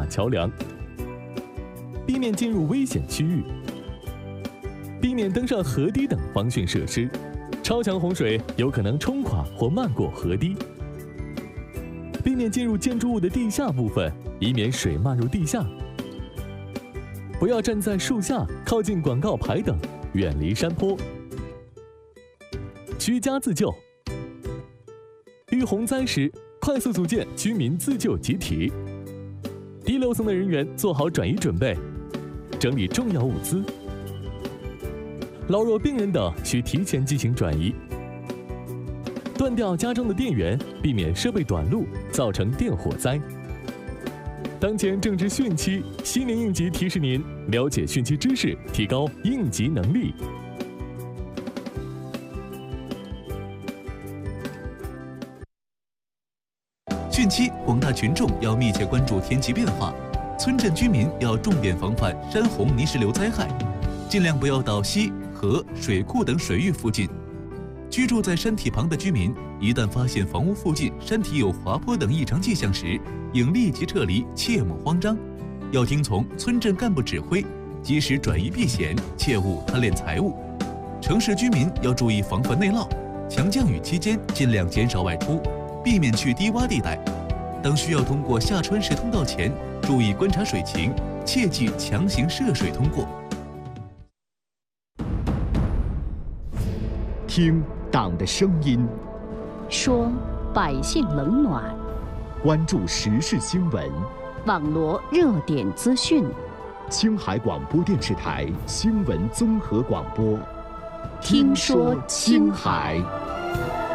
桥梁，避免进入危险区域，避免登上河堤等防汛设施。超强洪水有可能冲垮或漫过河堤，避免进入建筑物的地下部分，以免水漫入地下。不要站在树下、靠近广告牌等，远离山坡。居家自救，遇洪灾时，快速组建居民自救集体。低楼层的人员做好转移准备，整理重要物资。老弱病人等需提前进行转移，断掉家中的电源，避免设备短路造成电火灾。当前正值汛期，西宁应急提示您了解汛期知识，提高应急能力。 汛期，广大群众要密切关注天气变化，村镇居民要重点防范山洪泥石流灾害，尽量不要到溪、河、水库等水域附近。居住在山体旁的居民，一旦发现房屋附近山体有滑坡等异常迹象时，应立即撤离，切莫慌张。要听从村镇干部指挥，及时转移避险，切勿贪恋财物。城市居民要注意防范内涝，强降雨期间尽量减少外出，避免去低洼地带。当需要通过下穿石通道前，注意观察水情，切忌强行涉水通过。 听党的声音， 说百姓冷暖， 关注时事新闻， 网罗热点资讯。 青海广播电视台新闻综合广播， 听说青海。